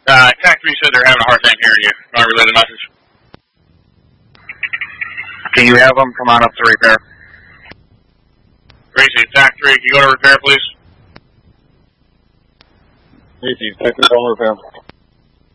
TAC 3 said they're having a hard time hearing you. I relayed the message. Can you have them come on up to repair? Gracie, TAC 3, can you go to repair, please? Gracie, TAC 3, go to repair.